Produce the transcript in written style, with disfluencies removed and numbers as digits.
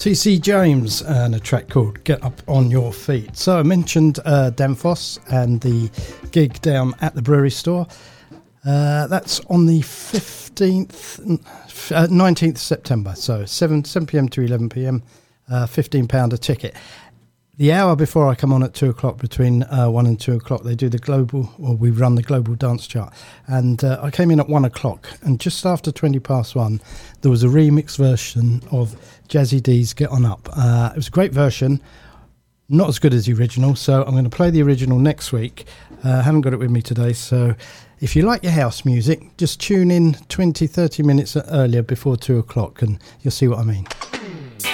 TC James and a track called Get Up On Your Feet. So I mentioned Danfoss and the gig down at the brewery store. That's on the 19th September. So 7 p.m. to 11 p.m, £15 a ticket. The hour before I come on at 2 o'clock, between 1 and 2 o'clock, they do we run the global dance chart. And I came in at 1 o'clock, and just after 20 past 1, there was a remix version of Jazzy D's Get On Up. It was a great version, not as good as the original, so I'm going to play the original next week. I haven't got it with me today, so if you like your house music, just tune in 20-30 minutes earlier before 2 o'clock, and you'll see what I mean.